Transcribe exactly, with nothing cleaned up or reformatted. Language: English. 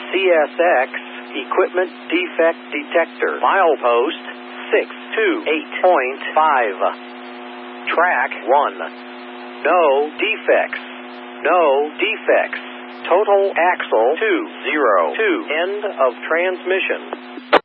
C S X Equipment Defect Detector. Milepost six two eight point five. Track one. No defects. No defects. Total axle two zero two. End of transmission.